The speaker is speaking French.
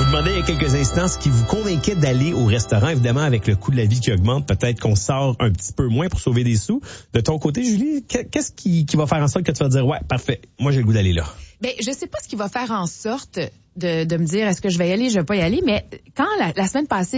demandais il y a quelques instants ce qui vous convainquait d'aller au restaurant. Évidemment, avec le coût de la vie qui augmente, peut-être qu'on sort un petit peu moins pour sauver des sous. De ton côté, Julie, qu'est-ce qui va faire en sorte que tu vas dire, ouais, parfait, moi j'ai le goût d'aller là? Ben, je sais pas ce qui va faire en sorte de me dire est-ce que je vais y aller, je vais pas y aller, mais quand la semaine passée,